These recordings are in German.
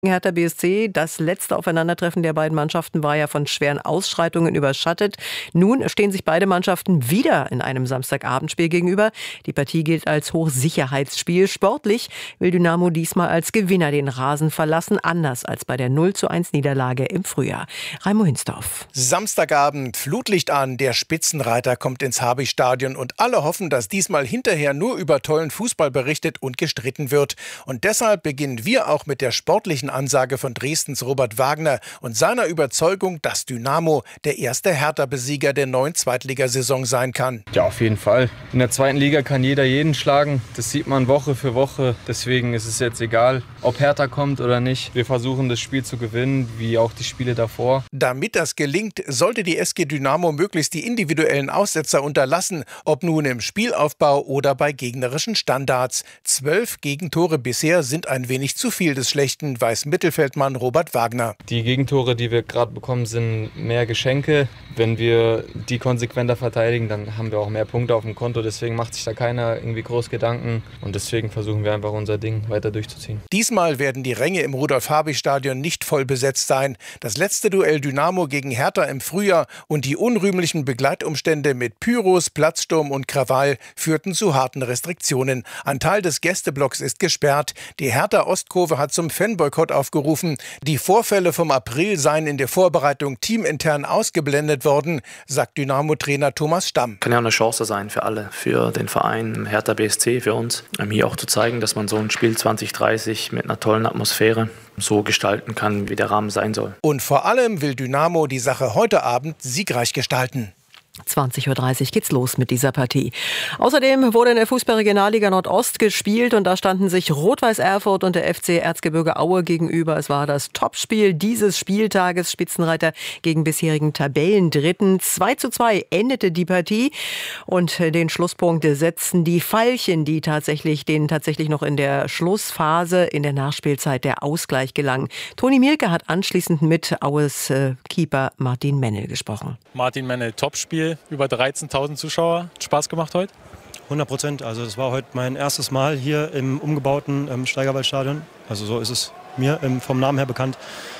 Hertha BSC. Das letzte Aufeinandertreffen der beiden Mannschaften war ja von schweren Ausschreitungen überschattet. Nun stehen sich beide Mannschaften wieder in einem Samstagabendspiel gegenüber. Die Partie gilt als Hochsicherheitsspiel. Sportlich will Dynamo diesmal als Gewinner den Rasen verlassen, anders als bei der 0:1 Niederlage im Frühjahr. Raimo Hinsdorf. Samstagabend, Flutlicht an, der Spitzenreiter kommt ins Habichtstadion und alle hoffen, dass diesmal hinterher nur über tollen Fußball berichtet und gestritten wird. Und deshalb beginnen wir auch mit der sportlichen Ansage von Dresdens Robert Wagner und seiner Überzeugung, dass Dynamo der erste Hertha-Besieger der neuen Zweitligasaison sein kann. Ja, auf jeden Fall. In der zweiten Liga kann jeder jeden schlagen. Das sieht man Woche für Woche. Deswegen ist es jetzt egal, ob Hertha kommt oder nicht. Wir versuchen, das Spiel zu gewinnen, wie auch die Spiele davor. Damit das gelingt, sollte die SG Dynamo möglichst die individuellen Aussetzer unterlassen, ob nun im Spielaufbau oder bei gegnerischen Standards. 12 Gegentore bisher sind ein wenig zu viel des Schlechten, weiß Mittelfeldmann Robert Wagner. Die Gegentore, die wir gerade bekommen, sind mehr Geschenke. Wenn wir die konsequenter verteidigen, dann haben wir auch mehr Punkte auf dem Konto. Deswegen macht sich da keiner irgendwie groß Gedanken. Und deswegen versuchen wir einfach unser Ding weiter durchzuziehen. Diesmal werden die Ränge im Rudolf-Habich-Stadion nicht voll besetzt sein. Das letzte Duell Dynamo gegen Hertha im Frühjahr und die unrühmlichen Begleitumstände mit Pyros, Platzsturm und Krawall führten zu harten Restriktionen. Ein Teil des Gästeblocks ist gesperrt. Die Hertha-Ostkurve hat zum Fanboykott aufgerufen. Die Vorfälle vom April seien in der Vorbereitung teamintern ausgeblendet worden, sagt Dynamo-Trainer Thomas Stamm. Kann ja eine Chance sein für alle, für den Verein, Hertha BSC, für uns, hier auch zu zeigen, dass man so ein Spiel 2030 mit einer tollen Atmosphäre so gestalten kann, wie der Rahmen sein soll. Und vor allem will Dynamo die Sache heute Abend siegreich gestalten. 20:30 Uhr geht's los mit dieser Partie. Außerdem wurde in der Fußball-Regionalliga Nordost gespielt und da standen sich Rot-Weiß Erfurt und der FC Erzgebirge Aue gegenüber. Es war das Topspiel dieses Spieltages, Spitzenreiter gegen bisherigen Tabellendritten. 2:2 endete die Partie und den Schlusspunkt setzten die Veilchen, denen tatsächlich noch in der Schlussphase, in der Nachspielzeit der Ausgleich gelang. Toni Mielke hat anschließend mit Aues Keeper Martin Mennel gesprochen. Martin Mennel, Topspiel. Über 13.000 Zuschauer. Hat Spaß gemacht heute? 100%. Also das war heute mein erstes Mal hier im umgebauten Steigerwaldstadion. Also so ist es mir vom Namen her bekannt.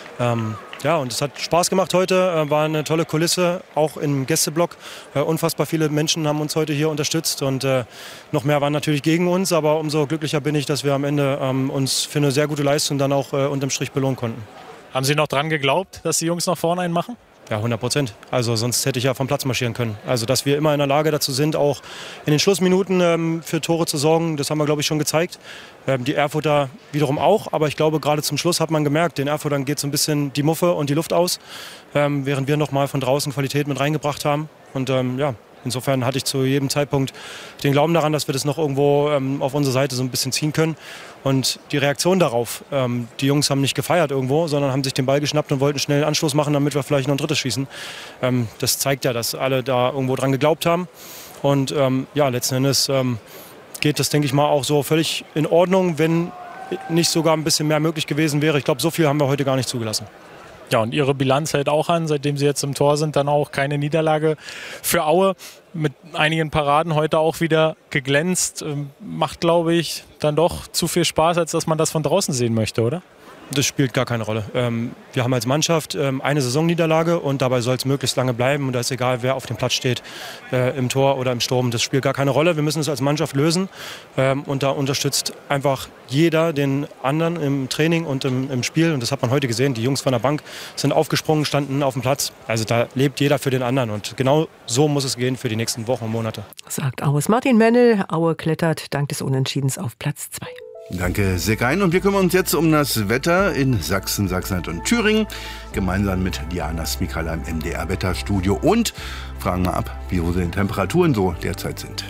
Und es hat Spaß gemacht heute. War eine tolle Kulisse, auch im Gästeblock. Unfassbar viele Menschen haben uns heute hier unterstützt und noch mehr waren natürlich gegen uns. Aber umso glücklicher bin ich, dass wir am Ende uns für eine sehr gute Leistung dann auch unterm Strich belohnen konnten. Haben Sie noch dran geglaubt, dass die Jungs nach vorne einen machen? Ja, 100%. Also sonst hätte ich ja vom Platz marschieren können. Also dass wir immer in der Lage dazu sind, auch in den Schlussminuten für Tore zu sorgen, das haben wir, glaube ich, schon gezeigt. Die Erfurter wiederum auch, aber ich glaube, gerade zum Schluss hat man gemerkt, den Erfurtern geht so ein bisschen die Muffe und die Luft aus, während wir noch mal von draußen Qualität mit reingebracht haben. Und insofern hatte ich zu jedem Zeitpunkt den Glauben daran, dass wir das noch irgendwo auf unsere Seite so ein bisschen ziehen können. Und die Reaktion darauf, die Jungs haben nicht gefeiert irgendwo, sondern haben sich den Ball geschnappt und wollten schnell einen Anschluss machen, damit wir vielleicht noch ein drittes schießen. Das zeigt ja, dass alle da irgendwo dran geglaubt haben. Und letzten Endes geht das, denke ich mal, auch so völlig in Ordnung, wenn nicht sogar ein bisschen mehr möglich gewesen wäre. Ich glaube, so viel haben wir heute gar nicht zugelassen. Ja, und Ihre Bilanz hält auch an, seitdem Sie jetzt im Tor sind, dann auch keine Niederlage für Aue. Mit einigen Paraden heute auch wieder geglänzt. Macht, glaube ich, dann doch zu viel Spaß, als dass man das von draußen sehen möchte, oder? Das spielt gar keine Rolle. Wir haben als Mannschaft eine Saisonniederlage und dabei soll es möglichst lange bleiben. Und da ist egal, wer auf dem Platz steht, im Tor oder im Sturm. Das spielt gar keine Rolle. Wir müssen es als Mannschaft lösen. Und da unterstützt einfach jeder den anderen im Training und im Spiel. Und das hat man heute gesehen. Die Jungs von der Bank sind aufgesprungen, standen auf dem Platz. Also da lebt jeder für den anderen. Und genau so muss es gehen für die nächsten Wochen und Monate. Sagt Aues Martin Mennel. Aue klettert dank des Unentschiedens auf Platz 2. Danke, Segein. Und wir kümmern uns jetzt um das Wetter in Sachsen, Sachsen-Anhalt und Thüringen. Gemeinsam mit Diana Smikala im MDR-Wetterstudio. Und fragen mal ab, wie hoch die Temperaturen so derzeit sind.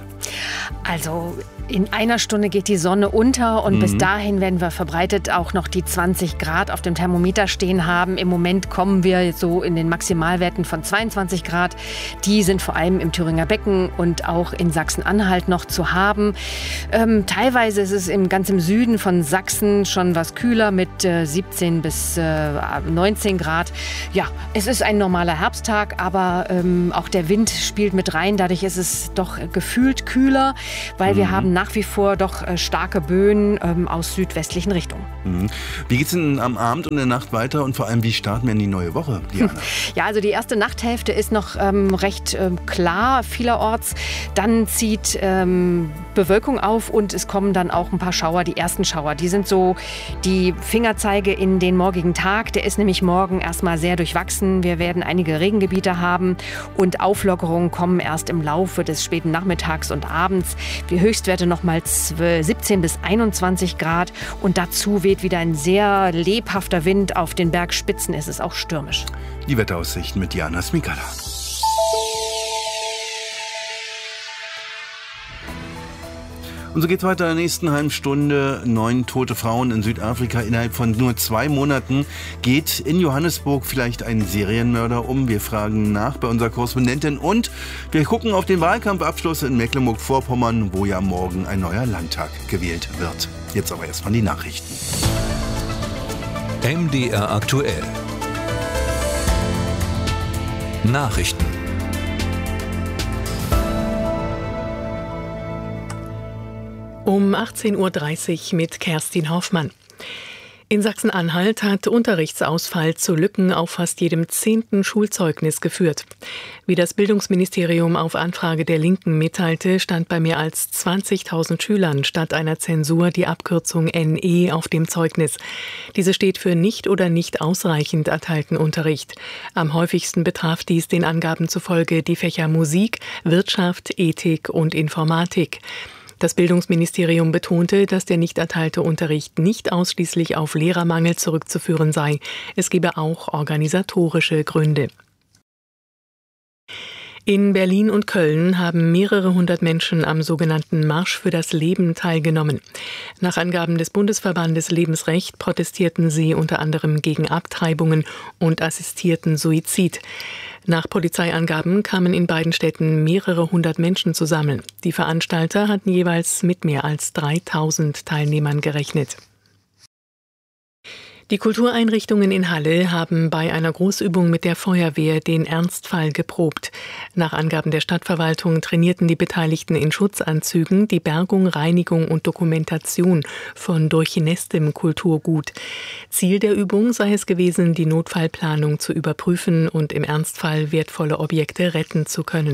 Also in einer Stunde geht die Sonne unter und bis dahin werden wir verbreitet auch noch die 20 Grad auf dem Thermometer stehen haben. Im Moment kommen wir so in den Maximalwerten von 22 Grad. Die sind vor allem im Thüringer Becken und auch in Sachsen-Anhalt noch zu haben. Teilweise ist es ganz im Süden von Sachsen schon was kühler mit 17 bis 19 Grad. Ja, es ist ein normaler Herbsttag, aber auch der Wind spielt mit rein. Dadurch ist es doch gefühlt kühler, weil wir haben nach wie vor doch starke Böen aus südwestlichen Richtungen. Wie geht es denn am Abend und in der Nacht weiter und vor allem, wie starten wir in die neue Woche, Diana? Ja, also die erste Nachthälfte ist noch recht klar vielerorts. Dann zieht Bewölkung auf und es kommen dann auch ein paar Schauer, die ersten Schauer. Die sind so die Fingerzeige in den morgigen Tag. Der ist nämlich morgen erstmal sehr durchwachsen. Wir werden einige Regengebiete haben und Auflockerungen kommen erst im Laufe des späten Nachmittags und abends. Die Höchstwerte nochmal 17 bis 21 Grad und dazu weht wieder ein sehr lebhafter Wind. Auf den Bergspitzen ist es auch stürmisch. Die Wetteraussichten mit Diana Smikala. Und so geht es weiter in der nächsten halben Stunde. 9 tote Frauen in Südafrika innerhalb von nur 2 Monaten. Geht in Johannesburg vielleicht ein Serienmörder um? Wir fragen nach bei unserer Korrespondentin und wir gucken auf den Wahlkampfabschluss in Mecklenburg-Vorpommern, wo ja morgen ein neuer Landtag gewählt wird. Jetzt aber erstmal die Nachrichten. MDR aktuell. Nachrichten. Um 18.30 Uhr mit Kerstin Hoffmann. In Sachsen-Anhalt hat Unterrichtsausfall zu Lücken auf fast jedem 10. Schulzeugnis geführt. Wie das Bildungsministerium auf Anfrage der Linken mitteilte, stand bei mehr als 20.000 Schülern statt einer Zensur die Abkürzung NE auf dem Zeugnis. Diese steht für nicht oder nicht ausreichend erteilten Unterricht. Am häufigsten betraf dies den Angaben zufolge die Fächer Musik, Wirtschaft, Ethik und Informatik. Das Bildungsministerium betonte, dass der nicht erteilte Unterricht nicht ausschließlich auf Lehrermangel zurückzuführen sei. Es gebe auch organisatorische Gründe. In Berlin und Köln haben mehrere hundert Menschen am sogenannten Marsch für das Leben teilgenommen. Nach Angaben des Bundesverbandes Lebensrecht protestierten sie unter anderem gegen Abtreibungen und assistierten Suizid. Nach Polizeiangaben kamen in beiden Städten mehrere hundert Menschen zusammen. Die Veranstalter hatten jeweils mit mehr als 3.000 Teilnehmern gerechnet. Die Kultureinrichtungen in Halle haben bei einer Großübung mit der Feuerwehr den Ernstfall geprobt. Nach Angaben der Stadtverwaltung trainierten die Beteiligten in Schutzanzügen die Bergung, Reinigung und Dokumentation von durchnässtem Kulturgut. Ziel der Übung sei es gewesen, die Notfallplanung zu überprüfen und im Ernstfall wertvolle Objekte retten zu können.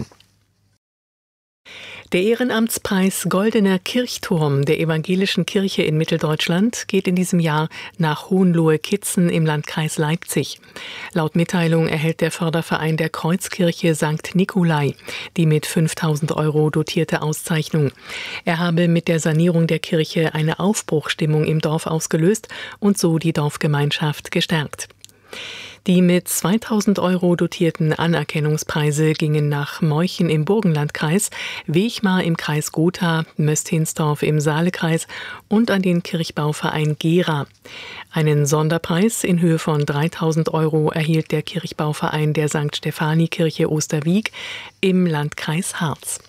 Der Ehrenamtspreis Goldener Kirchturm der Evangelischen Kirche in Mitteldeutschland geht in diesem Jahr nach Hohenlohe-Kitzen im Landkreis Leipzig. Laut Mitteilung erhält der Förderverein der Kreuzkirche St. Nikolai die mit 5.000 € dotierte Auszeichnung. Er habe mit der Sanierung der Kirche eine Aufbruchstimmung im Dorf ausgelöst und so die Dorfgemeinschaft gestärkt. Die mit 2.000 € dotierten Anerkennungspreise gingen nach Meuchen im Burgenlandkreis, Wechmar im Kreis Gotha, Möstinsdorf im Saalekreis und an den Kirchbauverein Gera. Einen Sonderpreis in Höhe von 3.000 € erhielt der Kirchbauverein der St. Stephanie-Kirche Osterwiek im Landkreis Harz.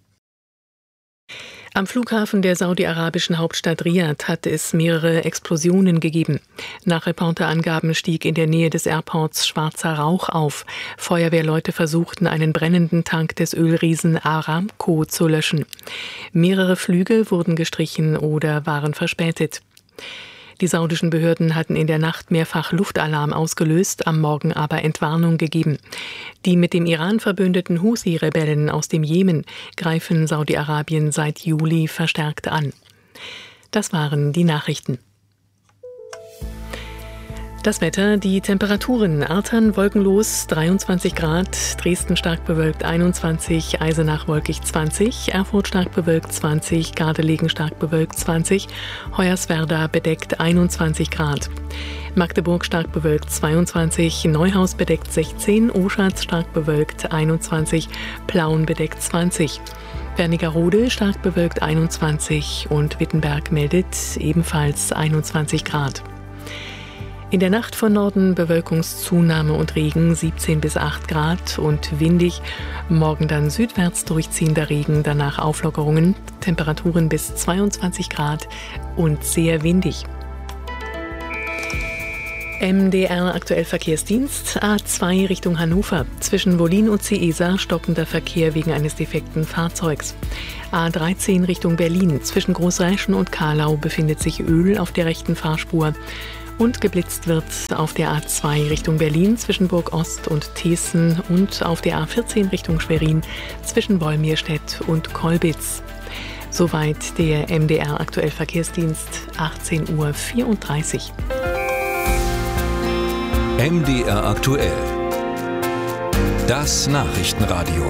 Am Flughafen der saudi-arabischen Hauptstadt Riad hat es mehrere Explosionen gegeben. Nach Reporterangaben stieg in der Nähe des Airports schwarzer Rauch auf. Feuerwehrleute versuchten, einen brennenden Tank des Ölriesen Aramco zu löschen. Mehrere Flüge wurden gestrichen oder waren verspätet. Die saudischen Behörden hatten in der Nacht mehrfach Luftalarm ausgelöst, am Morgen aber Entwarnung gegeben. Die mit dem Iran verbündeten Houthi-Rebellen aus dem Jemen greifen Saudi-Arabien seit Juli verstärkt an. Das waren die Nachrichten. Das Wetter, die Temperaturen: Artern wolkenlos 23 Grad, Dresden stark bewölkt 21, Eisenach wolkig 20, Erfurt stark bewölkt 20, Gardelegen stark bewölkt 20, Hoyerswerda bedeckt 21 Grad. Magdeburg stark bewölkt 22, Neuhaus bedeckt 16, Oschatz stark bewölkt 21, Plauen bedeckt 20. Wernigerode stark bewölkt 21 und Wittenberg meldet ebenfalls 21 Grad. In der Nacht von Norden Bewölkungszunahme und Regen 17 bis 8 Grad und windig. Morgen dann südwärts durchziehender Regen, danach Auflockerungen, Temperaturen bis 22 Grad und sehr windig. MDR aktuell Verkehrsdienst, A2 Richtung Hannover. Zwischen Wollin und Ciesa stockender Verkehr wegen eines defekten Fahrzeugs. A13 Richtung Berlin. Zwischen Großräschen und Kahlau befindet sich Öl auf der rechten Fahrspur. Und geblitzt wird auf der A2 Richtung Berlin zwischen Burg Ost und Thesen und auf der A14 Richtung Schwerin zwischen Wolmirstedt und Kolbitz. Soweit der MDR aktuell Verkehrsdienst, 18:34 Uhr. MDR aktuell. Das Nachrichtenradio.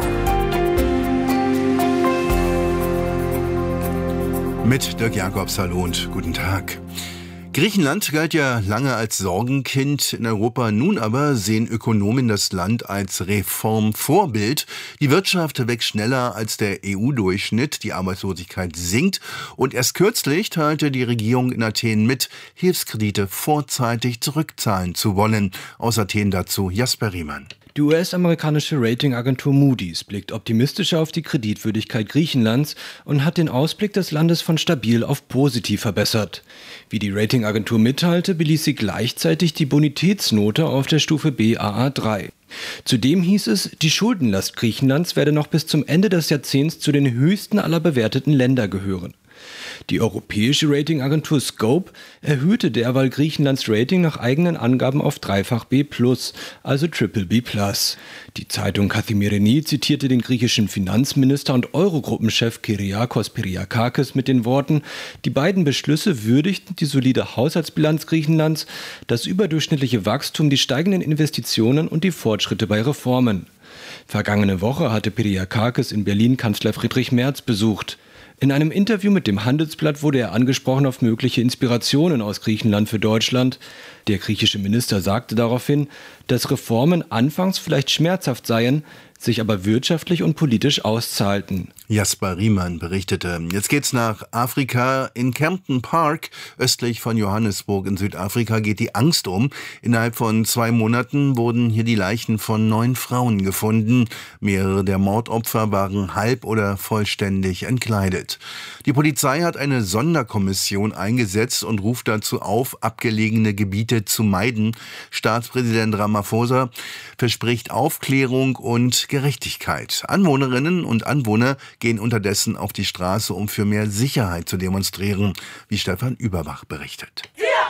Mit Dirk Jakobs, hallo und guten Tag. Griechenland galt ja lange als Sorgenkind in Europa. Nun aber sehen Ökonomen das Land als Reformvorbild. Die Wirtschaft wächst schneller als der EU-Durchschnitt. Die Arbeitslosigkeit sinkt. Und erst kürzlich teilte die Regierung in Athen mit, Hilfskredite vorzeitig zurückzahlen zu wollen. Aus Athen dazu Jasper Riemann. Die US-amerikanische Ratingagentur Moody's blickt optimistischer auf die Kreditwürdigkeit Griechenlands und hat den Ausblick des Landes von stabil auf positiv verbessert. Wie die Ratingagentur mitteilte, beließ sie gleichzeitig die Bonitätsnote auf der Stufe Baa3. Zudem hieß es, die Schuldenlast Griechenlands werde noch bis zum Ende des Jahrzehnts zu den höchsten aller bewerteten Länder gehören. Die europäische Ratingagentur Scope erhöhte derweil Griechenlands Rating nach eigenen Angaben auf dreifach B+, also BBB+. Die Zeitung Kathimerini zitierte den griechischen Finanzminister und Eurogruppenchef Kyriakos Piriakakis mit den Worten: Die beiden Beschlüsse würdigten die solide Haushaltsbilanz Griechenlands, das überdurchschnittliche Wachstum, die steigenden Investitionen und die Fortschritte bei Reformen. Vergangene Woche hatte Piriakakis in Berlin Kanzler Friedrich Merz besucht. In einem Interview mit dem Handelsblatt wurde er angesprochen auf mögliche Inspirationen aus Griechenland für Deutschland. Der griechische Minister sagte daraufhin, dass Reformen anfangs vielleicht schmerzhaft seien, sich aber wirtschaftlich und politisch auszahlten. Jasper Riemann berichtete. Jetzt geht's nach Afrika. In Kempton Park, östlich von Johannesburg in Südafrika, geht die Angst um. Innerhalb von 2 Monaten wurden hier die Leichen von 9 Frauen gefunden. Mehrere der Mordopfer waren halb oder vollständig entkleidet. Die Polizei hat eine Sonderkommission eingesetzt und ruft dazu auf, abgelegene Gebiete zu meiden. Staatspräsident Ramaphosa verspricht Aufklärung und Gerechtigkeit. Anwohnerinnen und Anwohner gehen unterdessen auf die Straße, um für mehr Sicherheit zu demonstrieren, wie Stefan Überbach berichtet.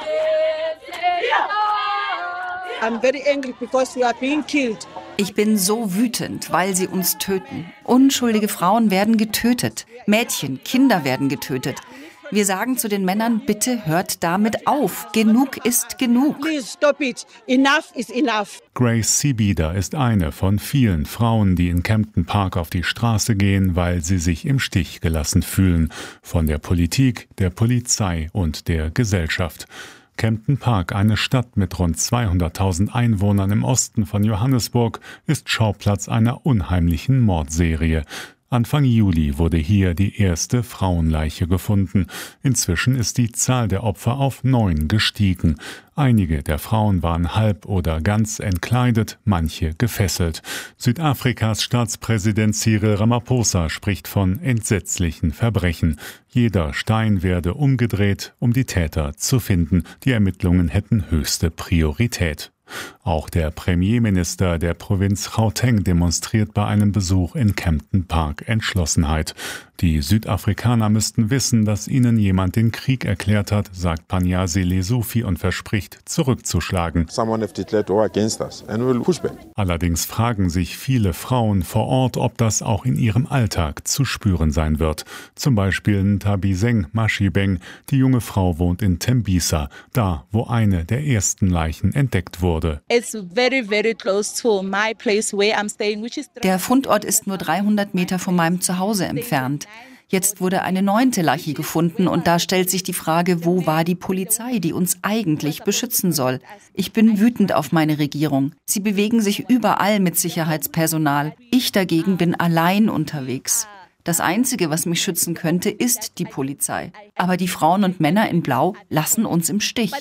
Ich bin so wütend, weil sie uns töten. Unschuldige Frauen werden getötet. Mädchen, Kinder werden getötet. Wir sagen zu den Männern, bitte hört damit auf. Genug ist genug. Please stop it. Enough is enough. Grace Sibida ist eine von vielen Frauen, die in Kempton Park auf die Straße gehen, weil sie sich im Stich gelassen fühlen. Von der Politik, der Polizei und der Gesellschaft. Kempton Park, eine Stadt mit rund 200.000 Einwohnern im Osten von Johannesburg, ist Schauplatz einer unheimlichen Mordserie. Anfang Juli wurde hier die erste Frauenleiche gefunden. Inzwischen ist die Zahl der Opfer auf 9 gestiegen. Einige der Frauen waren halb oder ganz entkleidet, manche gefesselt. Südafrikas Staatspräsident Cyril Ramaphosa spricht von entsetzlichen Verbrechen. Jeder Stein werde umgedreht, um die Täter zu finden. Die Ermittlungen hätten höchste Priorität. Auch der Premierminister der Provinz Gauteng demonstriert bei einem Besuch in Kempton Park Entschlossenheit. Die Südafrikaner müssten wissen, dass ihnen jemand den Krieg erklärt hat, sagt Panyazi Lesufi und verspricht, zurückzuschlagen. Allerdings fragen sich viele Frauen vor Ort, ob das auch in ihrem Alltag zu spüren sein wird. Zum Beispiel Ntabiseng Mashibeng, die junge Frau wohnt in Tembisa, da wo eine der ersten Leichen entdeckt wurde. Der Fundort ist nur 300 Meter von meinem Zuhause entfernt. Jetzt wurde eine 9. Leiche gefunden und da stellt sich die Frage, wo war die Polizei, die uns eigentlich beschützen soll? Ich bin wütend auf meine Regierung. Sie bewegen sich überall mit Sicherheitspersonal. Ich dagegen bin allein unterwegs. Das Einzige, was mich schützen könnte, ist die Polizei. Aber die Frauen und Männer in Blau lassen uns im Stich.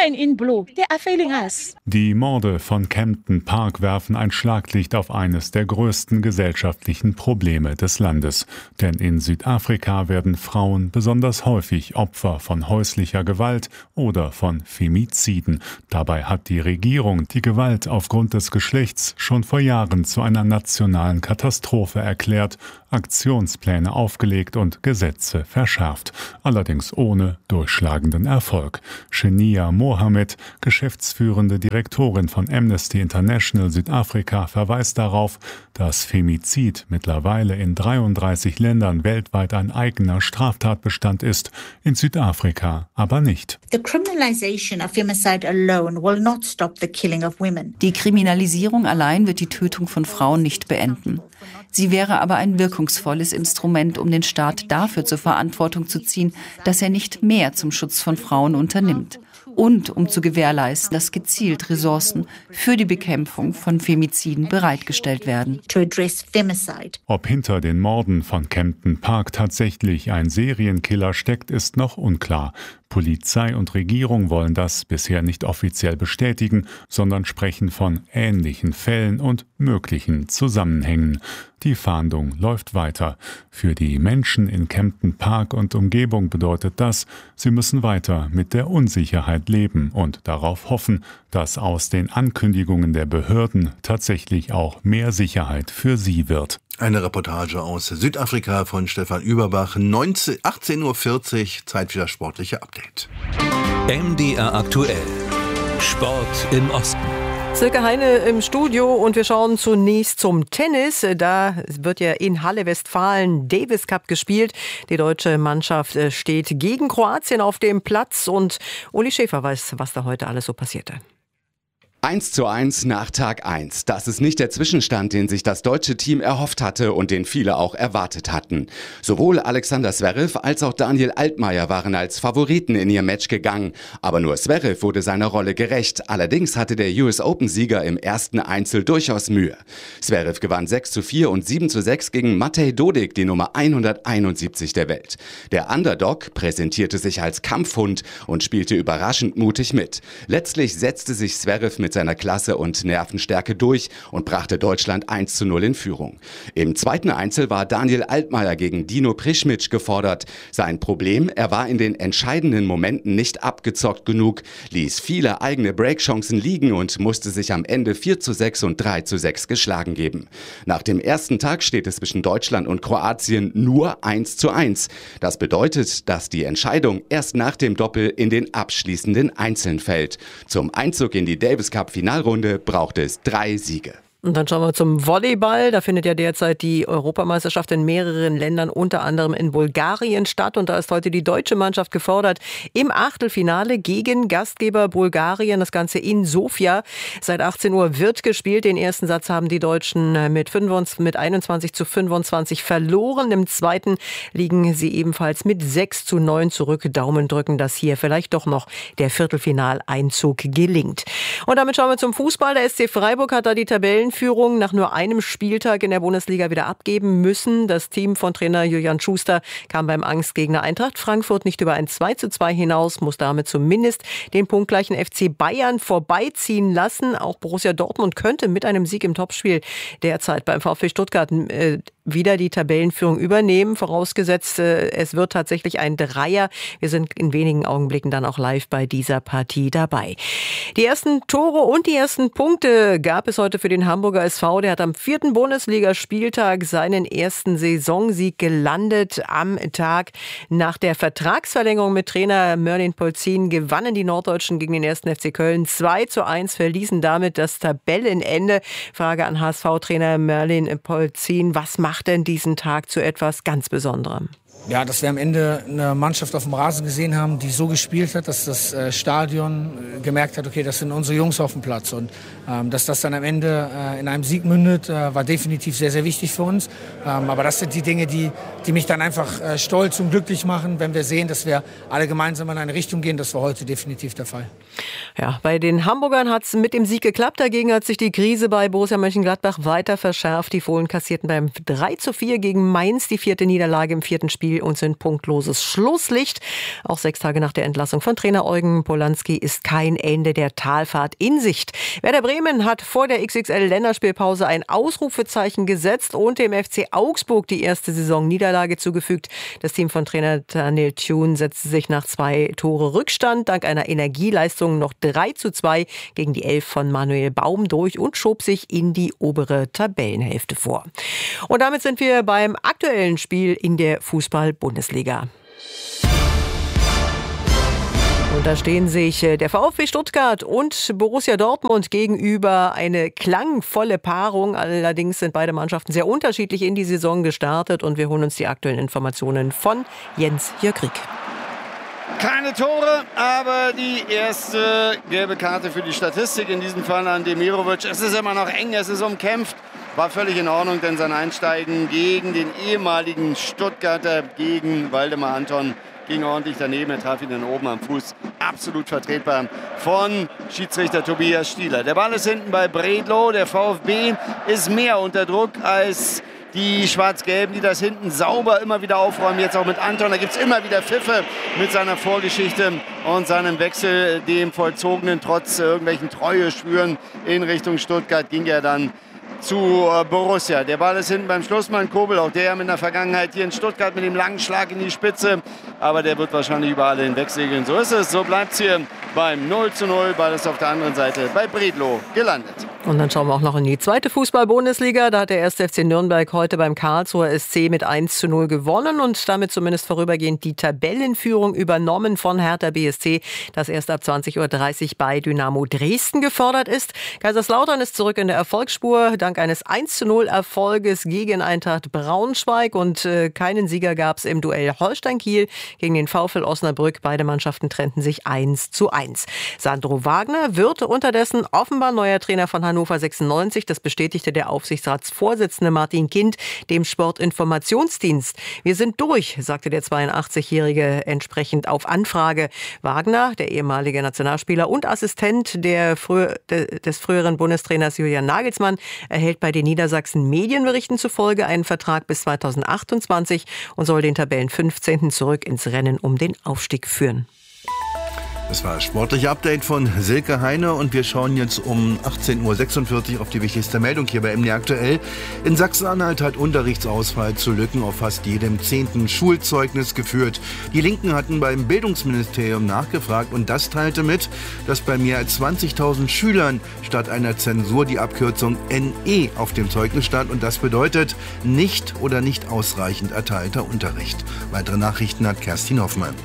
Die Morde von Kempton Park werfen ein Schlaglicht auf eines der größten gesellschaftlichen Probleme des Landes. Denn in Südafrika werden Frauen besonders häufig Opfer von häuslicher Gewalt oder von Femiziden. Dabei hat die Regierung die Gewalt aufgrund des Geschlechts schon vor Jahren zu einer nationalen Katastrophe erklärt, Aktionspläne aufgelegt und Gesetze verschärft. Allerdings ohne durchschlagenden Erfolg. Shenia Mohammed, geschäftsführende Direktorin von Amnesty International Südafrika, verweist darauf, dass Femizid mittlerweile in 33 Ländern weltweit ein eigener Straftatbestand ist, in Südafrika aber nicht. Die Kriminalisierung allein wird die Tötung von Frauen nicht beenden. Sie wäre aber ein wirkungsvolles Instrument, um den Staat dafür zur Verantwortung zu ziehen, dass er nicht mehr zum Schutz von Frauen unternimmt. Und um zu gewährleisten, dass gezielt Ressourcen für die Bekämpfung von Femiziden bereitgestellt werden. Ob hinter den Morden von Kempton Park tatsächlich ein Serienkiller steckt, ist noch unklar. Polizei und Regierung wollen das bisher nicht offiziell bestätigen, sondern sprechen von ähnlichen Fällen und möglichen Zusammenhängen. Die Fahndung läuft weiter. Für die Menschen in Kempton Park und Umgebung bedeutet das, sie müssen weiter mit der Unsicherheit leben und darauf hoffen, dass aus den Ankündigungen der Behörden tatsächlich auch mehr Sicherheit für sie wird. Eine Reportage aus Südafrika von Stefan Überbach, 18:40 Uhr, Zeit für das sportliche Update. MDR aktuell. Sport im Osten. Silke Heine im Studio und wir schauen zunächst zum Tennis. Da wird ja in Halle Westfalen Davis Cup gespielt. Die deutsche Mannschaft steht gegen Kroatien auf dem Platz und Uli Schäfer weiß, was da heute alles so passierte. 1:1 nach Tag 1. Das ist nicht der Zwischenstand, den sich das deutsche Team erhofft hatte und den viele auch erwartet hatten. Sowohl Alexander Zverev als auch Daniel Altmaier waren als Favoriten in ihr Match gegangen. Aber nur Zverev wurde seiner Rolle gerecht. Allerdings hatte der US Open-Sieger im ersten Einzel durchaus Mühe. Zverev gewann 6:4 und 7:6 gegen Matej Dodik, die Nummer 171 der Welt. Der Underdog präsentierte sich als Kampfhund und spielte überraschend mutig mit. Letztlich setzte sich Zverev mit seiner Klasse und Nervenstärke durch und brachte Deutschland 1:0 in Führung. Im zweiten Einzel war Daniel Altmaier gegen Dino Prischmitsch gefordert. Sein Problem, er war in den entscheidenden Momenten nicht abgezockt genug, ließ viele eigene Breakchancen liegen und musste sich am Ende 4:6 und 3:6 geschlagen geben. Nach dem ersten Tag steht es zwischen Deutschland und Kroatien nur 1:1. Das bedeutet, dass die Entscheidung erst nach dem Doppel in den abschließenden Einzeln fällt. Zum Einzug in die Davis Cup Finalrunde brauchte es 3 Siege. Und dann schauen wir zum Volleyball. Da findet ja derzeit die Europameisterschaft in mehreren Ländern, unter anderem in Bulgarien, statt. Und da ist heute die deutsche Mannschaft gefordert im Achtelfinale gegen Gastgeber Bulgarien. Das Ganze in Sofia. Seit 18 Uhr wird gespielt. Den ersten Satz haben die Deutschen mit 21:25 verloren. Im zweiten liegen sie ebenfalls mit 6:9 zurück. Daumen drücken, dass hier vielleicht doch noch der Viertelfinaleinzug gelingt. Und damit schauen wir zum Fußball. Der SC Freiburg hat da die Tabellenführung nach nur einem Spieltag in der Bundesliga wieder abgeben müssen. Das Team von Trainer Julian Schuster kam beim Angstgegner Eintracht Frankfurt nicht über ein 2:2 hinaus, muss damit zumindest den punktgleichen FC Bayern vorbeiziehen lassen. Auch Borussia Dortmund könnte mit einem Sieg im Topspiel derzeit beim VfB Stuttgart wieder die Tabellenführung übernehmen, vorausgesetzt es wird tatsächlich ein Dreier. Wir sind in wenigen Augenblicken dann auch live bei dieser Partie dabei. Die ersten Tore und die ersten Punkte gab es heute für den Hamburger SV. Der hat am 4. Bundesligaspieltag seinen ersten Saisonsieg gelandet. Am Tag nach der Vertragsverlängerung mit Trainer Merlin Polzin gewannen die Norddeutschen gegen den 1. FC Köln 2:1, verließen damit das Tabellenende. Frage an HSV-Trainer Merlin Polzin, was macht denn diesen Tag zu etwas ganz Besonderem? Ja, dass wir am Ende eine Mannschaft auf dem Rasen gesehen haben, die so gespielt hat, dass das Stadion gemerkt hat, okay, das sind unsere Jungs auf dem Platz. Und dass das dann am Ende in einem Sieg mündet, war definitiv sehr, sehr wichtig für uns. Aber das sind die Dinge, die mich dann einfach stolz und glücklich machen, wenn wir sehen, dass wir alle gemeinsam in eine Richtung gehen. Das war heute definitiv der Fall. Ja, bei den Hamburgern hat es mit dem Sieg geklappt. Dagegen hat sich die Krise bei Borussia Mönchengladbach weiter verschärft. Die Fohlen kassierten beim 3:4 gegen Mainz die 4. Niederlage im 4. Spiel und sind punktloses Schlusslicht. Auch 6 Tage nach der Entlassung von Trainer Eugen Polanski ist kein Ende der Talfahrt in Sicht. Werder Bremen hat vor der XXL-Länderspielpause ein Ausrufezeichen gesetzt und dem FC Augsburg die erste Saisonniederlage zugefügt. Das Team von Trainer Daniel Thune setzte sich nach 2 Tore Rückstand dank einer Energieleistung noch 3:2 gegen die 11 von Manuel Baum durch und schob sich in die obere Tabellenhälfte vor. Und damit sind wir beim aktuellen Spiel in der Fußball-Bundesliga. Und da stehen sich der VfB Stuttgart und Borussia Dortmund gegenüber, eine klangvolle Paarung. Allerdings sind beide Mannschaften sehr unterschiedlich in die Saison gestartet und wir holen uns die aktuellen Informationen von Jens Jörg Rieck. Keine Tore, aber die erste gelbe Karte für die Statistik, in diesem Fall an Demirovic. Es ist immer noch eng, es ist umkämpft. War völlig in Ordnung, denn sein Einsteigen gegen den ehemaligen Stuttgarter, gegen Waldemar Anton, ging ordentlich daneben. Er traf ihn dann oben am Fuß. Absolut vertretbar von Schiedsrichter Tobias Stieler. Der Ball ist hinten bei Bredlow. Der VfB ist mehr unter Druck als die Schwarz-Gelben, die das hinten sauber immer wieder aufräumen. Jetzt auch mit Anton. Da gibt es immer wieder Pfiffe mit seiner Vorgeschichte und seinem Wechsel, dem vollzogenen, trotz irgendwelchen Treueschwüren in Richtung Stuttgart, ging er dann zu Borussia. Der Ball ist hinten beim Schlussmann Kobel, auch der mit der Vergangenheit hier in Stuttgart mit dem langen Schlag in die Spitze. Aber der wird wahrscheinlich über alle hinwegsegeln. So ist es, so bleibt es hier beim 0:0. Ball ist auf der anderen Seite bei Bredlow gelandet. Und dann schauen wir auch noch in die zweite Fußball-Bundesliga. Da hat der 1. FC Nürnberg heute beim Karlsruher SC mit 1:0 gewonnen und damit zumindest vorübergehend die Tabellenführung übernommen von Hertha BSC, das erst ab 20:30 Uhr bei Dynamo Dresden gefordert ist. Kaiserslautern ist zurück in der Erfolgsspur, dank eines 1:0 Erfolges gegen Eintracht Braunschweig und keinen Sieger gab es im Duell Holstein-Kiel gegen den VfL Osnabrück. Beide Mannschaften trennten sich 1:1. Sandro Wagner wird unterdessen offenbar neuer Trainer von Hannover 96. Das bestätigte der Aufsichtsratsvorsitzende Martin Kind dem Sportinformationsdienst. Wir sind durch, sagte der 82-Jährige entsprechend auf Anfrage. Wagner, der ehemalige Nationalspieler und Assistent des früheren Bundestrainers Julian Nagelsmann, erhält bei den Niedersachsen Medienberichten zufolge einen Vertrag bis 2028 und soll den Tabellen 15. zurück ins Rennen um den Aufstieg führen. Das war das sportliche Update von Silke Heine und wir schauen jetzt um 18:46 Uhr auf die wichtigste Meldung hier bei MDR aktuell. In Sachsen-Anhalt hat Unterrichtsausfall zu Lücken auf fast jedem 10. Schulzeugnis geführt. Die Linken hatten beim Bildungsministerium nachgefragt und das teilte mit, dass bei mehr als 20.000 Schülern statt einer Zensur die Abkürzung NE auf dem Zeugnis stand und das bedeutet nicht oder nicht ausreichend erteilter Unterricht. Weitere Nachrichten hat Kerstin Hoffmann.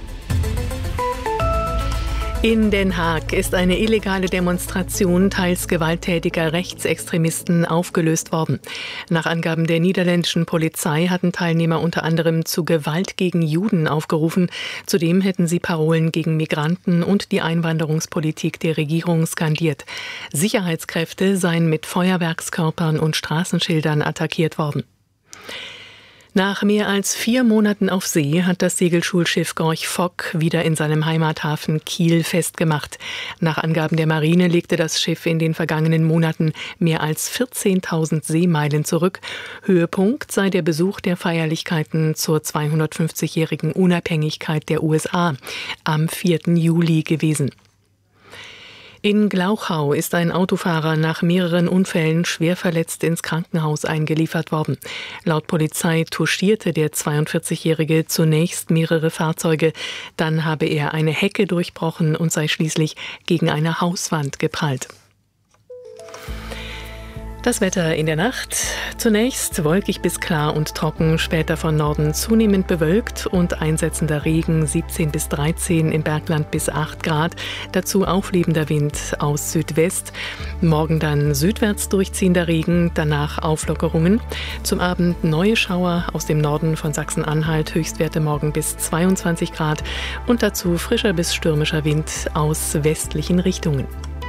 In Den Haag ist eine illegale Demonstration teils gewalttätiger Rechtsextremisten aufgelöst worden. Nach Angaben der niederländischen Polizei hatten Teilnehmer unter anderem zu Gewalt gegen Juden aufgerufen. Zudem hätten sie Parolen gegen Migranten und die Einwanderungspolitik der Regierung skandiert. Sicherheitskräfte seien mit Feuerwerkskörpern und Straßenschildern attackiert worden. Nach mehr als 4 Monaten auf See hat das Segelschulschiff Gorch Fock wieder in seinem Heimathafen Kiel festgemacht. Nach Angaben der Marine legte das Schiff in den vergangenen Monaten mehr als 14.000 Seemeilen zurück. Höhepunkt sei der Besuch der Feierlichkeiten zur 250-jährigen Unabhängigkeit der USA am 4. Juli gewesen. In Glauchau ist ein Autofahrer nach mehreren Unfällen schwer verletzt ins Krankenhaus eingeliefert worden. Laut Polizei touchierte der 42-Jährige zunächst mehrere Fahrzeuge. Dann habe er eine Hecke durchbrochen und sei schließlich gegen eine Hauswand geprallt. Das Wetter in der Nacht. Zunächst wolkig bis klar und trocken, später von Norden zunehmend bewölkt und einsetzender Regen 17 bis 13, im Bergland bis 8 Grad. Dazu auflebender Wind aus Südwest. Morgen dann südwärts durchziehender Regen, danach Auflockerungen. Zum Abend neue Schauer aus dem Norden von Sachsen-Anhalt, Höchstwerte morgen bis 22 Grad und dazu frischer bis stürmischer Wind aus westlichen Richtungen.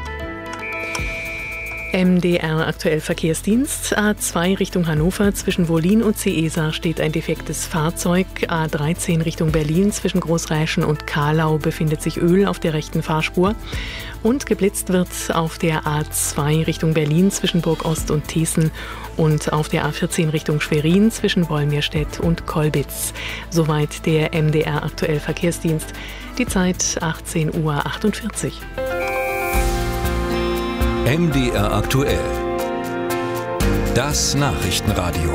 MDR aktuell Verkehrsdienst. A2 Richtung Hannover zwischen Wollin und Ceesa steht ein defektes Fahrzeug. A13 Richtung Berlin zwischen Großräschen und Kahlau befindet sich Öl auf der rechten Fahrspur. Und geblitzt wird auf der A2 Richtung Berlin zwischen Burg Ost und Thießen und auf der A14 Richtung Schwerin zwischen Wolmirstedt und Kolbitz. Soweit der MDR aktuell Verkehrsdienst. Die Zeit 18:48 Uhr. MDR aktuell. Das Nachrichtenradio.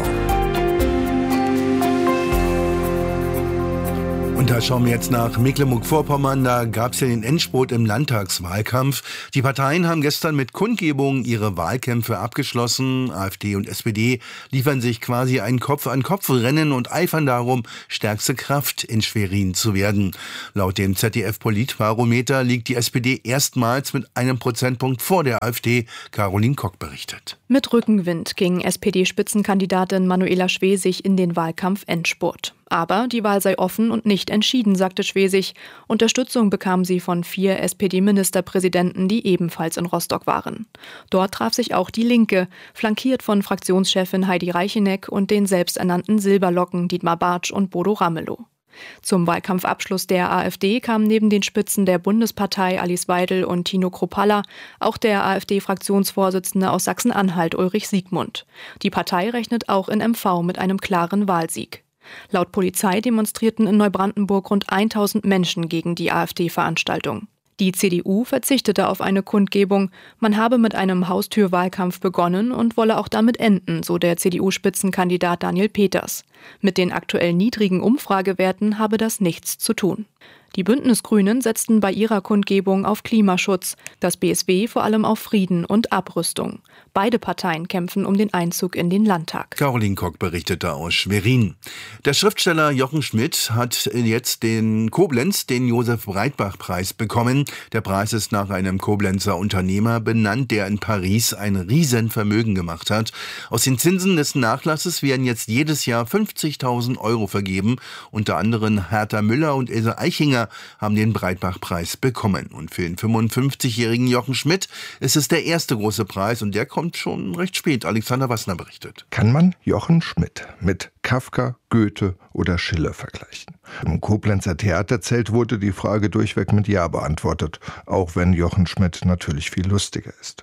Und da schauen wir jetzt nach Mecklenburg-Vorpommern. Da gab es ja den Endspurt im Landtagswahlkampf. Die Parteien haben gestern mit Kundgebungen ihre Wahlkämpfe abgeschlossen. AfD und SPD liefern sich quasi ein Kopf-an-Kopf-Rennen und eifern darum, stärkste Kraft in Schwerin zu werden. Laut dem ZDF-Politbarometer liegt die SPD erstmals mit einem Prozentpunkt vor der AfD. Caroline Kock berichtet. Mit Rückenwind ging SPD-Spitzenkandidatin Manuela Schwesig in den Wahlkampf-Endspurt. Aber die Wahl sei offen und nicht entschieden, sagte Schwesig. Unterstützung bekam sie von 4 SPD-Ministerpräsidenten, die ebenfalls in Rostock waren. Dort traf sich auch die Linke, flankiert von Fraktionschefin Heidi Reicheneck und den selbsternannten Silberlocken Dietmar Bartsch und Bodo Ramelow. Zum Wahlkampfabschluss der AfD kamen neben den Spitzen der Bundespartei Alice Weidel und Tino Kruppalla auch der AfD-Fraktionsvorsitzende aus Sachsen-Anhalt Ulrich Siegmund. Die Partei rechnet auch in MV mit einem klaren Wahlsieg. Laut Polizei demonstrierten in Neubrandenburg rund 1000 Menschen gegen die AfD-Veranstaltung. Die CDU verzichtete auf eine Kundgebung. Man habe mit einem Haustürwahlkampf begonnen und wolle auch damit enden, so der CDU-Spitzenkandidat Daniel Peters. Mit den aktuell niedrigen Umfragewerten habe das nichts zu tun. Die Bündnisgrünen setzten bei ihrer Kundgebung auf Klimaschutz, das BSW vor allem auf Frieden und Abrüstung. Beide Parteien kämpfen um den Einzug in den Landtag. Caroline Kock berichtete aus Schwerin. Der Schriftsteller Jochen Schmidt hat jetzt in Koblenz den Josef-Breitbach-Preis bekommen. Der Preis ist nach einem Koblenzer Unternehmer benannt, der in Paris ein Riesenvermögen gemacht hat. Aus den Zinsen des Nachlasses werden jetzt jedes Jahr 50.000 € vergeben. Unter anderem Hertha Müller und Ilse Eichinger haben den Breitbach-Preis bekommen. Und für den 55-jährigen Jochen Schmidt ist es der erste große Preis und der kommt schon recht spät. Alexander Wassner berichtet. Kann man Jochen Schmidt mit Kafka, Goethe oder Schiller vergleichen? Im Koblenzer Theaterzelt wurde die Frage durchweg mit Ja beantwortet, auch wenn Jochen Schmidt natürlich viel lustiger ist.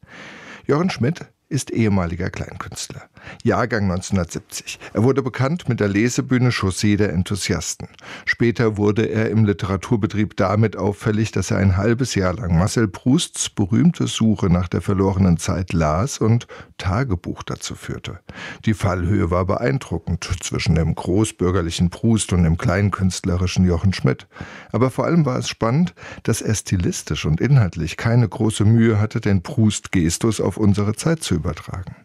Jochen Schmidt ist ehemaliger Kleinkünstler. Jahrgang 1970. Er wurde bekannt mit der Lesebühne Chaussee der Enthusiasten. Später wurde er im Literaturbetrieb damit auffällig, dass er ein halbes Jahr lang Marcel Prousts berühmte Suche nach der verlorenen Zeit las und Tagebuch dazu führte. Die Fallhöhe war beeindruckend zwischen dem großbürgerlichen Proust und dem kleinkünstlerischen Jochen Schmidt. Aber vor allem war es spannend, dass er stilistisch und inhaltlich keine große Mühe hatte, den Proust-Gestus auf unsere Zeit zu übertragen.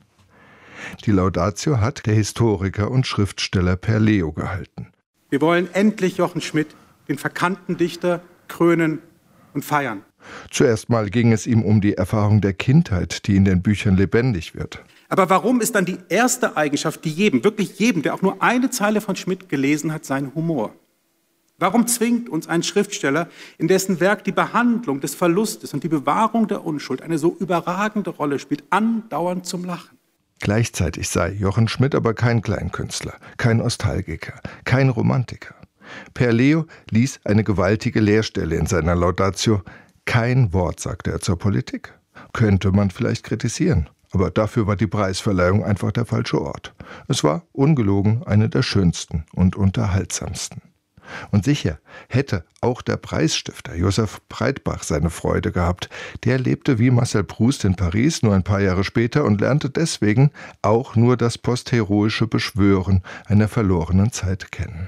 Die Laudatio hat der Historiker und Schriftsteller Per Leo gehalten. Wir wollen endlich Jochen Schmidt, den verkannten Dichter, krönen und feiern. Zuerst mal ging es ihm um die Erfahrung der Kindheit, die in den Büchern lebendig wird. Aber warum ist dann die erste Eigenschaft, die jedem, wirklich jedem, der auch nur eine Zeile von Schmidt gelesen hat, sein Humor? Warum zwingt uns ein Schriftsteller, in dessen Werk die Behandlung des Verlustes und die Bewahrung der Unschuld eine so überragende Rolle spielt, andauernd zum Lachen? Gleichzeitig sei Jochen Schmidt aber kein Kleinkünstler, kein Nostalgiker, kein Romantiker. Per Leo ließ eine gewaltige Leerstelle in seiner Laudatio. Kein Wort sagte er zur Politik. Könnte man vielleicht kritisieren, aber dafür war die Preisverleihung einfach der falsche Ort. Es war ungelogen eine der schönsten und unterhaltsamsten. Und sicher hätte auch der Preisstifter Josef Breitbach seine Freude gehabt. Der lebte wie Marcel Proust in Paris nur ein paar Jahre später und lernte deswegen auch nur das postheroische Beschwören einer verlorenen Zeit kennen.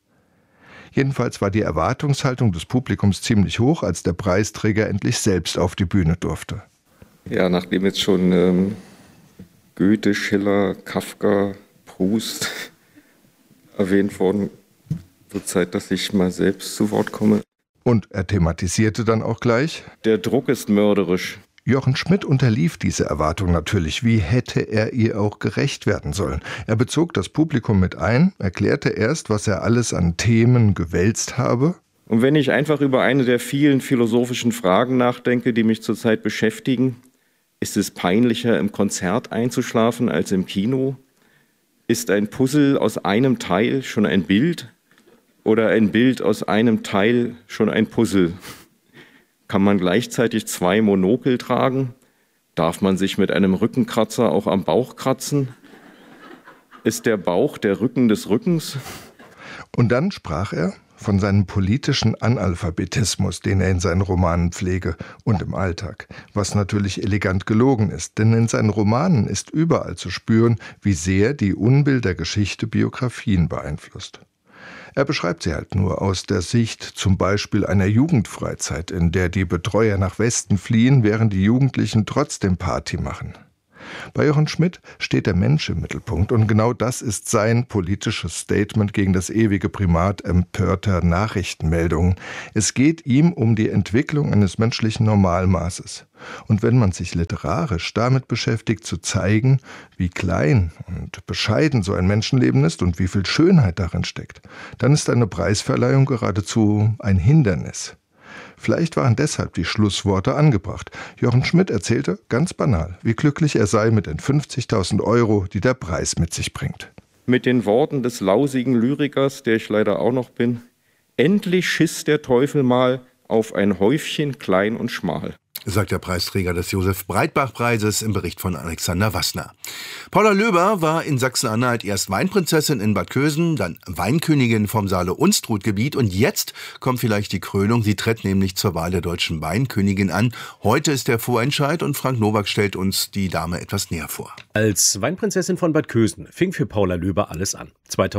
Jedenfalls war die Erwartungshaltung des Publikums ziemlich hoch, als der Preisträger endlich selbst auf die Bühne durfte. Ja, nachdem jetzt schon Goethe, Schiller, Kafka, Proust erwähnt worden. Wird Zeit, dass ich mal selbst zu Wort komme. Und er thematisierte dann auch gleich: Der Druck ist mörderisch. Jochen Schmidt unterlief diese Erwartung natürlich. Wie hätte er ihr auch gerecht werden sollen? Er bezog das Publikum mit ein, erklärte erst, was er alles an Themen gewälzt habe. Und wenn ich einfach über eine der vielen philosophischen Fragen nachdenke, die mich zurzeit beschäftigen: Ist es peinlicher, im Konzert einzuschlafen als im Kino? Ist ein Puzzle aus einem Teil schon ein Bild? Oder ein Bild aus einem Teil schon ein Puzzle? Kann man gleichzeitig 2 Monokel tragen? Darf man sich mit einem Rückenkratzer auch am Bauch kratzen? Ist der Bauch der Rücken des Rückens? Und dann sprach er von seinem politischen Analphabetismus, den er in seinen Romanen pflege und im Alltag, was natürlich elegant gelogen ist, denn in seinen Romanen ist überall zu spüren, wie sehr die Unbildergeschichte Biografien beeinflusst. Er beschreibt sie halt nur aus der Sicht zum Beispiel einer Jugendfreizeit, in der die Betreuer nach Westen fliehen, während die Jugendlichen trotzdem Party machen. Bei Jochen Schmidt steht der Mensch im Mittelpunkt und genau das ist sein politisches Statement gegen das ewige Primat empörter Nachrichtenmeldungen. Es geht ihm um die Entwicklung eines menschlichen Normalmaßes. Und wenn man sich literarisch damit beschäftigt, zu zeigen, wie klein und bescheiden so ein Menschenleben ist und wie viel Schönheit darin steckt, dann ist eine Preisverleihung geradezu ein Hindernis. Vielleicht waren deshalb die Schlussworte angebracht. Jochen Schmidt erzählte ganz banal, wie glücklich er sei mit den 50.000 €, die der Preis mit sich bringt. Mit den Worten des lausigen Lyrikers, der ich leider auch noch bin: Endlich schiss der Teufel mal auf ein Häufchen klein und schmal. Sagt der Preisträger des Josef-Breitbach-Preises im Bericht von Alexander Wassner. Paula Löber war in Sachsen-Anhalt erst Weinprinzessin in Bad Kösen, dann Weinkönigin vom Saale-Unstrut-Gebiet und jetzt kommt vielleicht die Krönung. Sie tritt nämlich zur Wahl der deutschen Weinkönigin an. Heute ist der Vorentscheid und Frank Nowak stellt uns die Dame etwas näher vor. Als Weinprinzessin von Bad Kösen fing für Paula Löber alles an.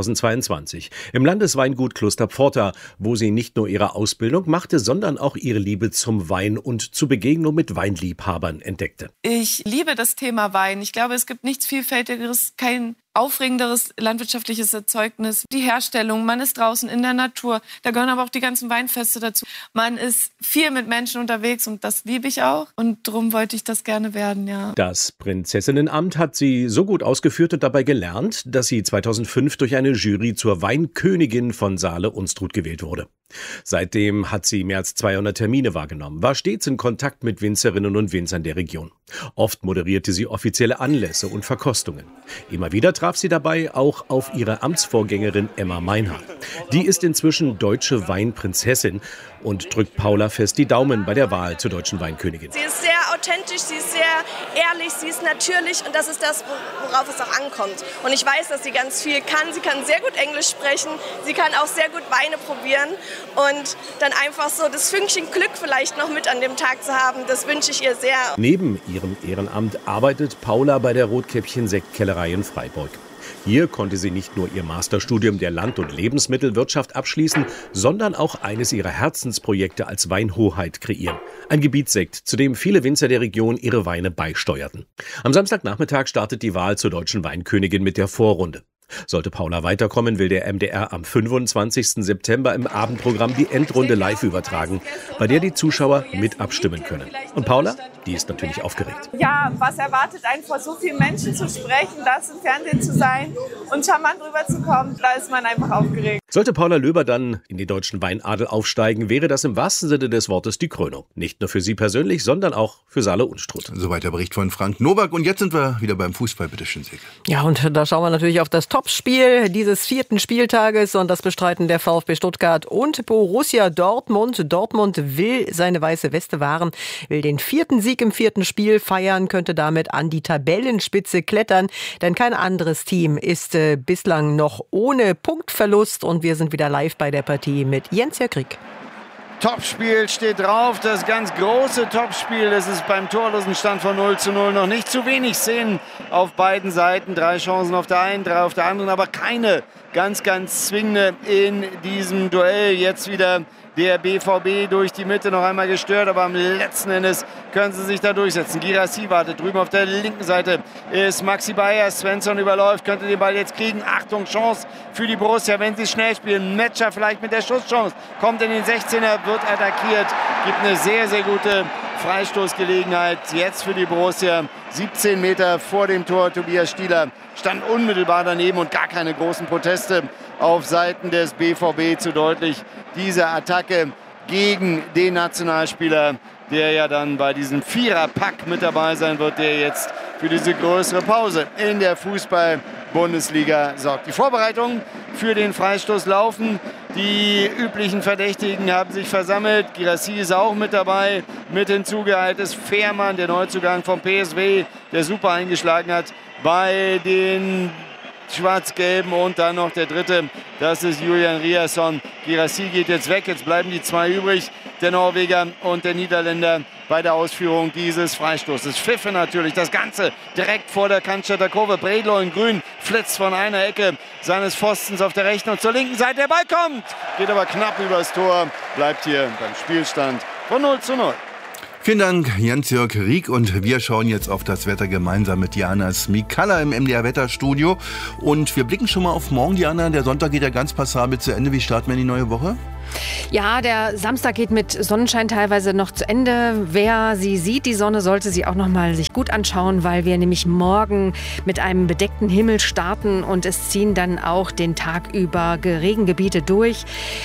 2022 im Landesweingut Klosterpforta, wo sie nicht nur ihre Ausbildung machte, sondern auch ihre Liebe zum Wein und zu Begegnung mit Weinliebhabern entdeckte. Ich liebe das Thema Wein. Ich glaube, es gibt nichts Vielfältigeres, kein aufregenderes landwirtschaftliches Erzeugnis. Die Herstellung, man ist draußen in der Natur. Da gehören aber auch die ganzen Weinfeste dazu. Man ist viel mit Menschen unterwegs und das liebe ich auch. Und darum wollte ich das gerne werden, ja. Das Prinzessinnenamt hat sie so gut ausgeführt und dabei gelernt, dass sie 2005 durch eine Jury zur Weinkönigin von Saale-Unstrut gewählt wurde. Seitdem hat sie mehr als 200 Termine wahrgenommen, war stets in Kontakt mit Winzerinnen und Winzern der Region. Oft moderierte sie offizielle Anlässe und Verkostungen. Immer wieder traf sie dabei auch auf ihre Amtsvorgängerin Emma Meinhardt. Die ist inzwischen deutsche Weinprinzessin und drückt Paula fest die Daumen bei der Wahl zur deutschen Weinkönigin. Sie ist sehr authentisch, sie ist sehr ehrlich, sie ist natürlich und das ist das, worauf es auch ankommt. Und ich weiß, dass sie ganz viel kann. Sie kann sehr gut Englisch sprechen, sie kann auch sehr gut Weine probieren und dann einfach so das Fünkchen Glück vielleicht noch mit an dem Tag zu haben, das wünsche ich ihr sehr. Neben ihrem Ehrenamt arbeitet Paula bei der Rotkäppchen-Sektkellerei in Freiburg. Hier konnte sie nicht nur ihr Masterstudium der Land- und Lebensmittelwirtschaft abschließen, sondern auch eines ihrer Herzensprojekte als Weinhoheit kreieren. Ein Gebietssekt, zu dem viele Winzer der Region ihre Weine beisteuerten. Am Samstagnachmittag startet die Wahl zur deutschen Weinkönigin mit der Vorrunde. Sollte Paula weiterkommen, will der MDR am 25. September im Abendprogramm die Endrunde live übertragen, bei der die Zuschauer mit abstimmen können. Und Paula, die ist natürlich aufgeregt. Ja, was erwartet einen, vor so vielen Menschen zu sprechen, das im Fernsehen zu sein und charmant rüberzukommen, da ist man einfach aufgeregt. Sollte Paula Löber dann in die deutschen Weinadel aufsteigen, wäre das im wahrsten Sinne des Wortes die Krönung. Nicht nur für sie persönlich, sondern auch für Saale-Unstrut. Soweit der Bericht von Frank Nowak. Und jetzt sind wir wieder beim Fußball. Bitte schön, Silke. Ja, und da schauen wir natürlich auf das Topspiel dieses 4. Spieltages und das bestreiten der VfB Stuttgart und Borussia Dortmund. Dortmund will seine weiße Weste wahren, will den 4. Sieg im 4. Spiel feiern, könnte damit an die Tabellenspitze klettern, denn kein anderes Team ist bislang noch ohne Punktverlust und wir sind wieder live bei der Partie mit Jens Krieg. Topspiel steht drauf, das ganz große Topspiel. Das ist beim torlosen Stand von 0:0 noch nicht zu wenig Szenen auf beiden Seiten. 3 Chancen auf der einen, 3 auf der anderen, aber keine ganz zwingende in diesem Duell. Jetzt wieder der BVB durch die Mitte noch einmal gestört, aber am letzten Endes können sie sich da durchsetzen. Guirassy wartet drüben auf der linken Seite, ist Maxi Bayer, Svensson überläuft, könnte den Ball jetzt kriegen. Achtung, Chance für die Borussia, wenn sie schnell spielen. Metscher vielleicht mit der Schusschance, kommt in den 16er, wird attackiert, gibt eine sehr, sehr gute Freistoßgelegenheit jetzt für die Borussia. 17 Meter vor dem Tor, Tobias Stieler stand unmittelbar daneben und gar keine großen Proteste auf Seiten des BVB zu deutlich. Diese Attacke gegen den Nationalspieler, der ja dann bei diesem Viererpack mit dabei sein wird, der jetzt für diese größere Pause in der Fußball-Bundesliga sorgt. Die Vorbereitungen für den Freistoß laufen. Die üblichen Verdächtigen haben sich versammelt. Guirassy ist auch mit dabei. Mit hinzugeeilt ist Fährmann, der Neuzugang vom PSV, der super eingeschlagen hat bei den Schwarz-Gelben. Und dann noch der dritte, das ist Julian Riasson. Guirassy geht jetzt weg, jetzt bleiben die zwei übrig, der Norweger und der Niederländer, bei der Ausführung dieses Freistoßes. Pfiffe natürlich, das Ganze direkt vor der Cannstatter Kurve. Bredlo in grün flitzt von einer Ecke seines Pfostens auf der rechten und zur linken Seite. Der Ball kommt, geht aber knapp übers Tor, bleibt hier beim Spielstand von 0:0. Vielen Dank, Jens-Jörg Rieck. Und wir schauen jetzt auf das Wetter gemeinsam mit Diana Smikalla im MDR-Wetterstudio. Und wir blicken schon mal auf morgen, Diana. Der Sonntag geht ja ganz passabel zu Ende. Wie starten wir in die neue Woche? Ja, der Samstag geht mit Sonnenschein teilweise noch zu Ende. Wer sie sieht, die Sonne, sollte sie auch noch mal sich gut anschauen, weil wir nämlich morgen mit einem bedeckten Himmel starten und es ziehen dann auch den Tag über Regengebiete durch.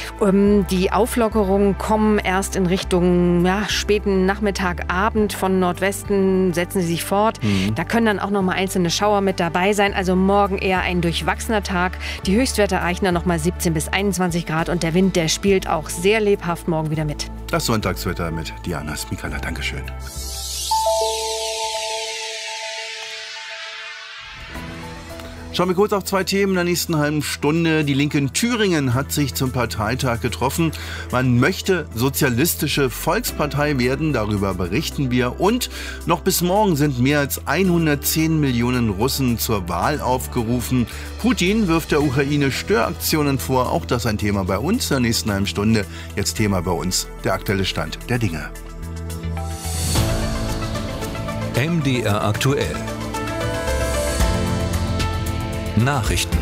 Die Auflockerungen kommen erst in Richtung späten Nachmittag, Abend. Von Nordwesten setzen sie sich fort. Da können dann auch noch mal einzelne Schauer mit dabei sein. Also morgen eher ein durchwachsener Tag. Die Höchstwerte erreichen dann noch mal 17 bis 21 Grad und der Wind, der spielt auch sehr lebhaft morgen wieder mit. Das Sonntagswetter mit Diana Smikalla. Dankeschön. Schauen wir kurz auf zwei Themen in der nächsten halben Stunde. Die Linke in Thüringen hat sich zum Parteitag getroffen. Man möchte sozialistische Volkspartei werden, darüber berichten wir. Und noch bis morgen sind mehr als 110 Millionen Russen zur Wahl aufgerufen. Putin wirft der Ukraine Störaktionen vor. Auch das ein Thema bei uns in der nächsten halben Stunde. Jetzt Thema bei uns, der aktuelle Stand der Dinge. MDR aktuell. Nachrichten.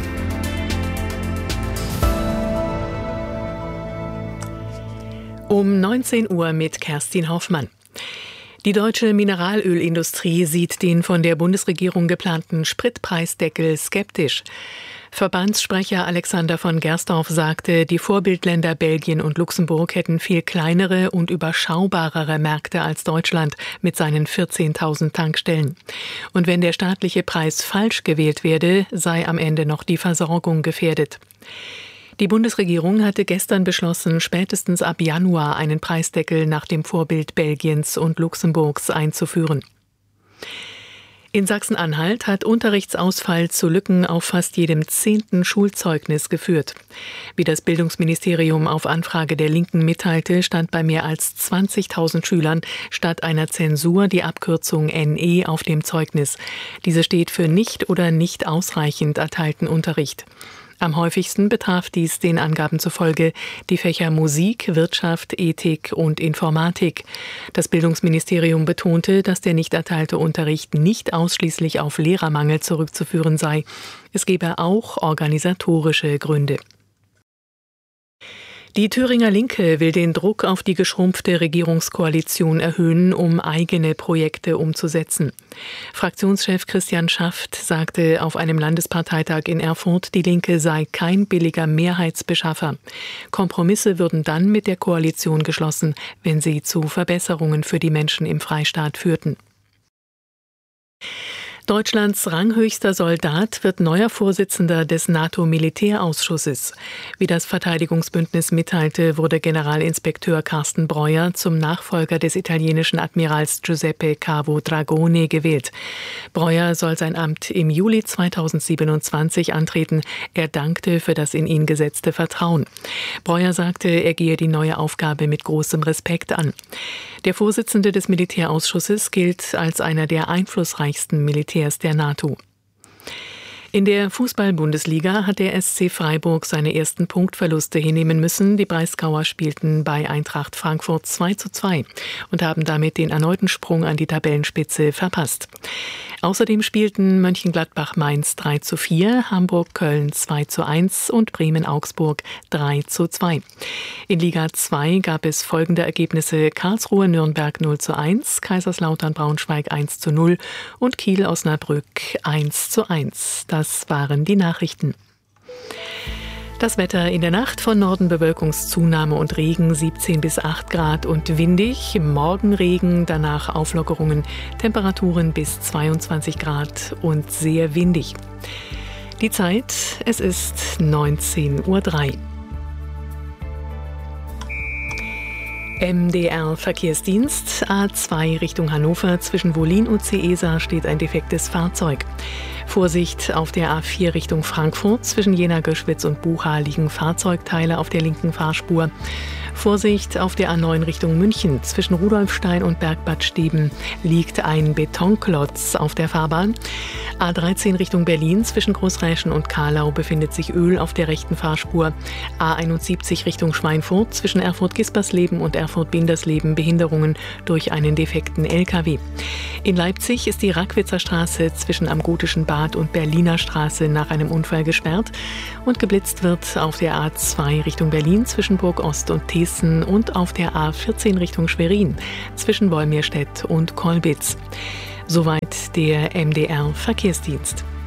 Um 19 Uhr mit Kerstin Hoffmann. Die deutsche Mineralölindustrie sieht den von der Bundesregierung geplanten Spritpreisdeckel skeptisch. Verbandssprecher Alexander von Gersdorf sagte, die Vorbildländer Belgien und Luxemburg hätten viel kleinere und überschaubarere Märkte als Deutschland mit seinen 14.000 Tankstellen. Und wenn der staatliche Preis falsch gewählt werde, sei am Ende noch die Versorgung gefährdet. Die Bundesregierung hatte gestern beschlossen, spätestens ab Januar einen Preisdeckel nach dem Vorbild Belgiens und Luxemburgs einzuführen. In Sachsen-Anhalt hat Unterrichtsausfall zu Lücken auf fast jedem 10. Schulzeugnis geführt. Wie das Bildungsministerium auf Anfrage der Linken mitteilte, stand bei mehr als 20.000 Schülern statt einer Zensur die Abkürzung NE auf dem Zeugnis. Diese steht für nicht oder nicht ausreichend erteilten Unterricht. Am häufigsten betraf dies den Angaben zufolge die Fächer Musik, Wirtschaft, Ethik und Informatik. Das Bildungsministerium betonte, dass der nicht erteilte Unterricht nicht ausschließlich auf Lehrermangel zurückzuführen sei. Es gebe auch organisatorische Gründe. Die Thüringer Linke will den Druck auf die geschrumpfte Regierungskoalition erhöhen, um eigene Projekte umzusetzen. Fraktionschef Christian Schaft sagte auf einem Landesparteitag in Erfurt, die Linke sei kein billiger Mehrheitsbeschaffer. Kompromisse würden dann mit der Koalition geschlossen, wenn sie zu Verbesserungen für die Menschen im Freistaat führten. Deutschlands ranghöchster Soldat wird neuer Vorsitzender des NATO-Militärausschusses. Wie das Verteidigungsbündnis mitteilte, wurde Generalinspekteur Carsten Breuer zum Nachfolger des italienischen Admirals Giuseppe Cavo Dragone gewählt. Breuer soll sein Amt im Juli 2027 antreten. Er dankte für das in ihn gesetzte Vertrauen. Breuer sagte, er gehe die neue Aufgabe mit großem Respekt an. Der Vorsitzende des Militärausschusses gilt als einer der einflussreichsten Militärs der NATO. In der Fußball-Bundesliga hat der SC Freiburg seine ersten Punktverluste hinnehmen müssen. Die Breisgauer spielten bei Eintracht Frankfurt 2:2 und haben damit den erneuten Sprung an die Tabellenspitze verpasst. Außerdem spielten Mönchengladbach-Mainz 3:4, Hamburg-Köln 2:1 und Bremen-Augsburg 3:2. In Liga 2 gab es folgende Ergebnisse: Karlsruhe-Nürnberg 0:1, Kaiserslautern-Braunschweig 1:0 und Kiel-Osnabrück 1:1. Das waren die Nachrichten. Das Wetter in der Nacht: von Norden Bewölkungszunahme und Regen, 17 bis 8 Grad und windig. Morgen Regen, danach Auflockerungen, Temperaturen bis 22 Grad und sehr windig. Die Zeit, es ist 19:03 Uhr. MDR Verkehrsdienst, A2 Richtung Hannover, zwischen Wollin und Ceesa steht ein defektes Fahrzeug. Vorsicht auf der A4 Richtung Frankfurt, zwischen Jena, Göschwitz und Bucha liegen Fahrzeugteile auf der linken Fahrspur. Vorsicht auf der A9 Richtung München, zwischen Rudolfstein und Bergbad Steben liegt ein Betonklotz auf der Fahrbahn. A13 Richtung Berlin, zwischen Großräschen und Kahlau befindet sich Öl auf der rechten Fahrspur. A71 Richtung Schweinfurt, zwischen Erfurt-Gispersleben und Erfurt-Bindersleben Behinderungen durch einen defekten LKW. In Leipzig ist die Rackwitzer Straße zwischen Am Gotischen Bad und Berliner Straße nach einem Unfall gesperrt und geblitzt wird auf der A2 Richtung Berlin zwischen Burg Ost und Thesen und auf der A14 Richtung Schwerin zwischen Wolmirstedt und Kolbitz. Soweit der MDR Verkehrsdienst.